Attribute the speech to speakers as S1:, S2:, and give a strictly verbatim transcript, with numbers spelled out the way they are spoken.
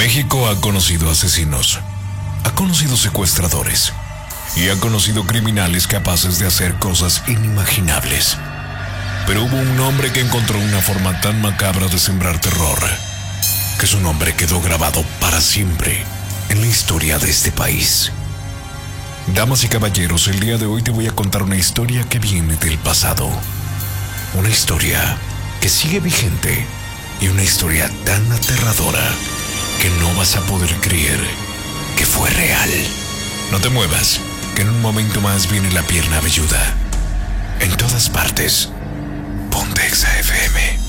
S1: México ha conocido asesinos, ha conocido secuestradores y ha conocido criminales capaces de hacer cosas inimaginables. Pero hubo un hombre que encontró una forma tan macabra de sembrar terror, que su nombre quedó grabado para siempre en la historia de este país. Damas y caballeros, el día de hoy te voy a contar una historia que viene del pasado. Una historia que sigue vigente y una historia tan aterradora que no vas a poder creer que fue real. No te muevas, que en un momento más viene la pierna velluda. En todas partes, Ponte Exa F M.